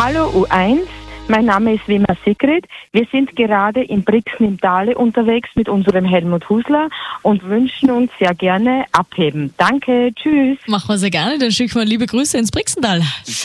Hallo U1, mein Name ist Wima Sigrid. Wir sind gerade in Brixen im Tale unterwegs mit unserem Helmut Husler und wünschen uns sehr gerne abheben. Danke, tschüss. Machen wir sehr gerne, dann schicken wir liebe Grüße ins Brixental.